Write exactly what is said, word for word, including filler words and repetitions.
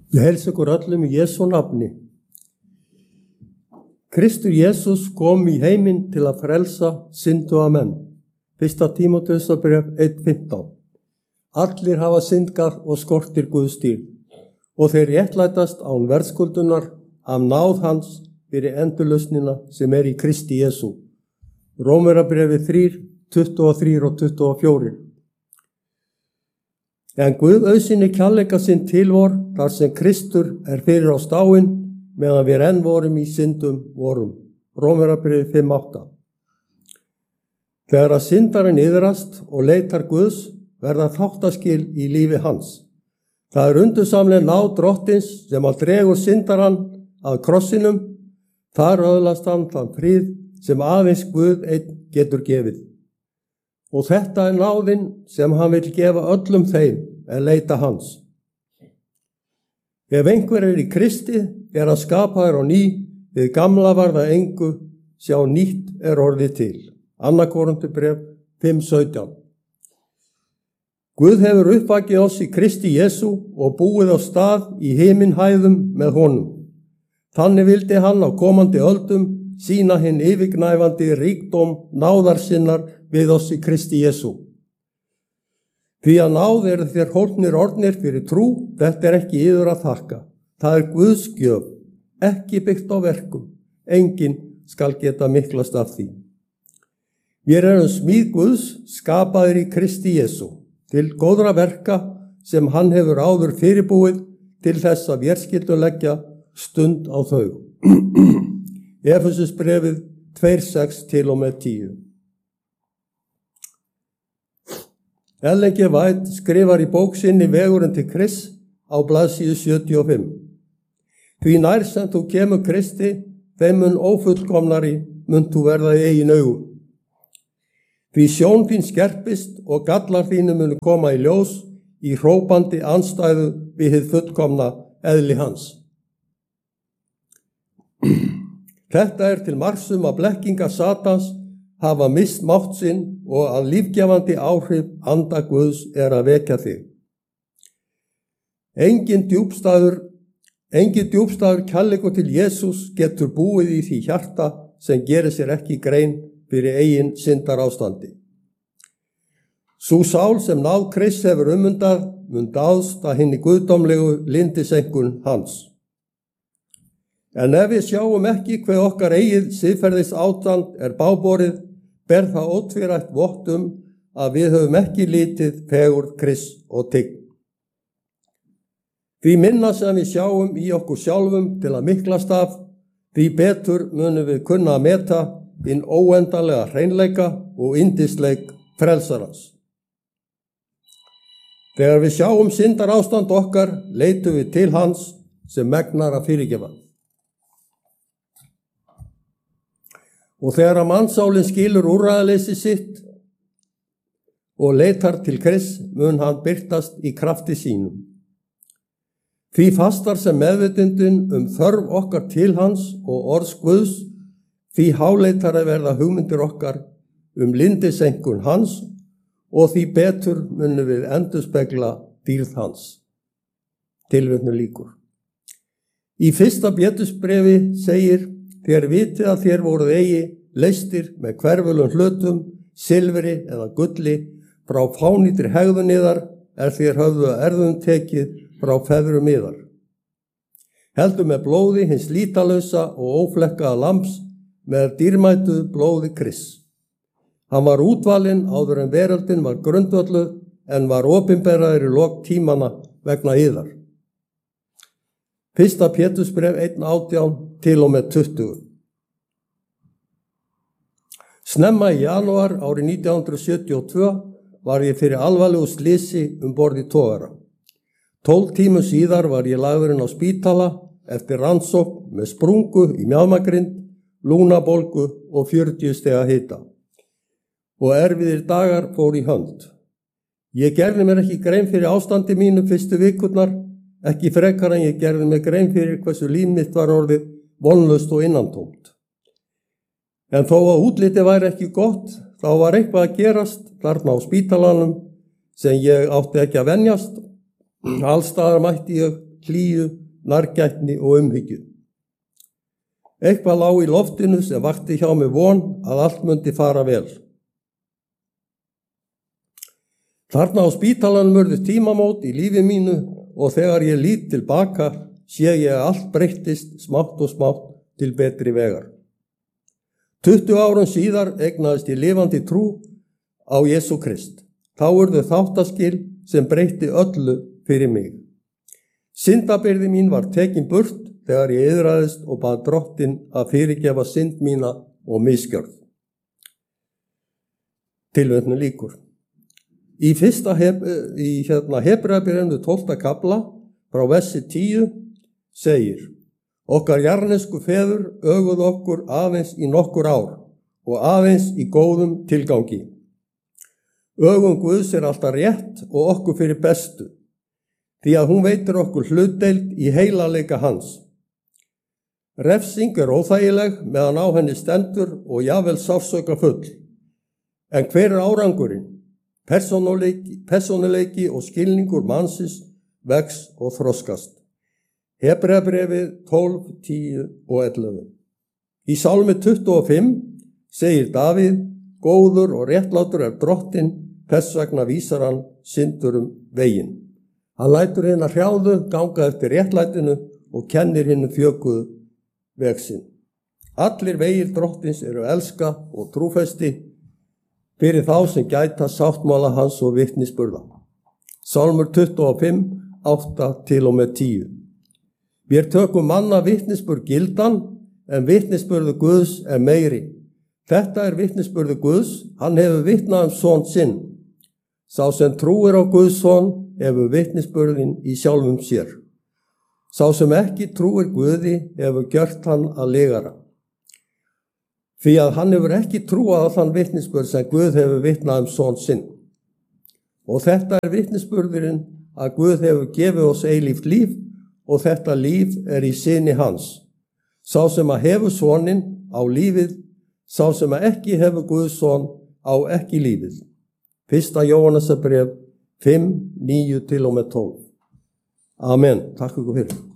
Ég heilsa ykkur öllum í Jesú nafni. Kristur Jesús kom í heiminn til að frelsa synduga menn. Fyrsta Tímóteusarbréf eitt fimmtán. Allir hafa syndgað og skortir Guðs dýrð, og þeir réttlætast án verðskuldunar af náð hans fyrir endurlausnina sem er í Kristi Jesú. Rómverjabréfið þrjú, tuttugu og þrjú og tuttugu og fjögur. En Guð auðsýnir kærleika sinn til vor, þar sem Kristur er fyrir á stáin, meðan við enn vorum í syndum vorum. Rómverjabréfið fimm átta. Þegar að syndarinn iðrast og leitar Guðs, verða þáttaskil í lífi hans. Það er undursamleg náð drottins sem að dregur syndarann að krossinum. Þar öðlast hann þann frið sem aðeins Guð einn getur gefið. Og þetta er náðin sem hann vil gefa öllum þeim en leita hans. Ef einhver er í Kristi, er að skapa þér á ný, við gamla var það engu, sjá nýtt er orðið til. Annað Korinthubréf fimm sautján. Guð hefur uppvakið oss í Kristi Jesú og búið á stað í himinhæðum með honum. Þannig vildi hann á komandi öldum sýna hinn yfirgnæfandi ríkdóm náðar sinnar við oss í Kristi Jesú. Því að náð eru þér hólpnir orðnir fyrir trú, þetta er ekki yður að þakka. Það er Guðs gjöf, ekki byggt á verkum. Enginn skal geta miklast af því. Við erum smíð Guðs, skapaðir í Kristi Jesú, til góðra verka sem hann hefur áður fyrirbúið til þess að vér skyldum leggja stund á þau. Efesusbréfið tvö sex til og með tíu. Ellen G. White skrifar í bók sinni Vegurinn til Krists á blaðsíðu sjötíu og fimm. Því nær sem þú kemur Kristi, þeim mun ófullkomnari mun þú verða í eigin augum. Því sjón þín skerpist og gallar þínu munu koma í ljós í hrópandi andstæðu við hið fullkomna eðli hans. Þetta er til marks um að blekkingar Satans hafa mist mátt sinn og að lífgjafandi áhrif anda Guðs er að vekja þig. Engin djúpstæður, engin djúpstæður kærleikur til Jesús getur búið í því hjarta sem gerir sér ekki grein fyrir eigin syndarástandi. Sú sál sem náð Krists hefur umundað mun dáðst að hinni guðdómlegu lindisenkun hans. En ef við sjáum ekki hve okkar eigið siðferðis ástand er báborið, ber það ótvírætt vott um að við höfum ekki litið fegurð Krists og tign. Því minna sem við sjáum í okkur sjálfum til að miklast af, því betur munum við kunna að meta hinn óendanlega hreinleika og yndisleik frelsarans. Þegar við sjáum syndarástand okkar, leitum við til hans sem megnar að fyrirgefa. Og þegar að mannsálinn skilur úrræðaleysi sitt og leitar til Krists, mun hann birtast í krafti sínum. Því fastar sem meðvitundin um þörf okkar til hans og orðs Guðs, því háleitar að verða hugmyndir okkar um lindisenkun hans og því betur munum við endurspegla dýrð hans. Tilvitnun lýkur. Í fyrsta Pétursbréfi segir: Þér vitið að þér voruð eigi leystir með hverfulum hlutum, silfri eða gulli, frá fánýtri hegðun yðar er þér höfðu erðum tekið frá feðrum yðar. Heldur með blóði hins lítalausa og óflekkaða lambs með dýrmætu blóði Krists. Hann var útvalinn áður en veröldin var grundvölluð en var opinberaður í lok tímana vegna yðar. Fyrsta Pétursbréf einn átján til og með tuttugu. Snemma í janúar árið nítján hundruð sjötíu og tvö var ég fyrir alvarlegu slysi um borð í togara. Tólf tímum síðar var ég lagðurinn á spítala eftir rannsókn með sprungu í mjaðmagrind, lúnabólgu og fjörutíu stiga hita. Og erfiðir dagar fór í hönd. Ég gerði mér ekki grein fyrir ástandi mínu fyrstu vikurnar, ekki frekar en ég gerði mig grein fyrir hversu líf mitt var orðið vonlaust og innantómt. En þó að útliti væri ekki gott, þá var eitthvað að gerast þarna á spítalanum sem ég átti ekki að venjast. Allstaðar mætti ég hlýju, nærgætni og umhyggju. Eitthvað lá í loftinu sem vakti hjá mig von að allt mundi fara vel. Þarna á spítalanum urðu tímamót í lífi mínu og þegar ég lít tilbaka sé ég að allt breyttist smátt og smátt til betri vegar. tuttugu árum síðar eignaðist ég lifandi trú á Jesú Krist. Þá urðu þáttaskil sem breytti öllu fyrir mig. Syndabyrði mín var tekin burt þegar ég iðraðist og bað Drottinn að fyrirgefa synd mína og misgjörð. Tilvitnun lýkur. Í fyrsta heb, í hérna Hebreabréfinu tólfta kafla frá versi tíu segir: Okkar jarðnesku feður öguðu okkur aðeins í nokkur ár og aðeins í góðum tilgangi. Ögun Guðs er alltaf rétt og okkur fyrir bestu, því að hún veitir okkur hlutdeild í heilagleika hans. Refsing er óþægileg meðan á henni stendur og jafnvel sársauka full. En hver er árangurinn? Persónuleiki, persónuleiki og skilningur mannsins vex og þroskast. Hebreabréfið tólf, tíu og ellefu. Í Sálmi tuttugu og fimm segir Davíð: Góður og réttlátur er Drottinn, þess vegna vísar hann syndurum veginn. Hann lætur hina hrjáðu ganga eftir réttlætinu og kennir hinu þjökuðu veg sinn. Allir vegir Drottins eru elska og trúfesti fyrir þá sem gæta sáttmála hans og vitnisburða. Sálmur tuttugu og fimm, átta til og með tíu. Vér tökum manna vitnisburð gildan, en vitnisburðu Guðs er meiri. Þetta er vitnisburðu Guðs, hann hefur vitnað um son sinn. Sá sem trúir á Guðs son hefur vitnisburðin í sjálfum sér. Sá sem ekki trúir Guði hefur gjört hann að lygara. Því að hann hefur ekki trúað á þann vitnisburð sem Guð hefur vitnað um son sinn. Og þetta er vitnisburðurinn að Guð hefur gefið oss eilíft líf og þetta líf er í syni hans. Sá sem að hefur soninn á lífið, sá sem að ekki hefur Guðs son á ekki lífið. Fyrsta Jóhannesarbréf fimm, níu til og með tólf. Amen. Takk ykkur fyrir.